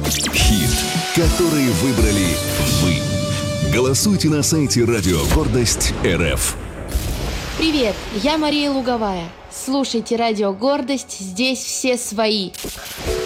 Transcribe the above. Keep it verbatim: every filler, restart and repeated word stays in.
Хит, который выбрали вы. Голосуйте на сайте Радио Гордость РФ. Привет, я Мария Луговая. Слушайте Радио Гордость, здесь все свои.